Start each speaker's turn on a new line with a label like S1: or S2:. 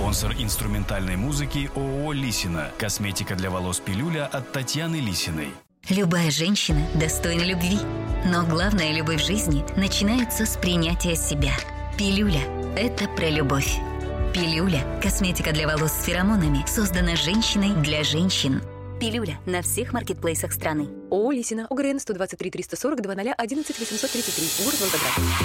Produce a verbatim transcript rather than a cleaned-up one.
S1: Спонсор инструментальной музыки ООО «Лисина». Косметика для волос «Пилюля» от Татьяны Лисиной.
S2: Любая женщина достойна любви. Но главная любовь в жизни начинается с принятия себя. «Пилюля» – это про любовь. «Пилюля» – косметика для волос с феромонами, создана женщиной для женщин. «Пилюля» на всех маркетплейсах страны.
S3: ООО «Лисина», ОГРН сто двадцать три триста сорок два ноль одиннадцать восемьсот тридцать три, город Волгоград.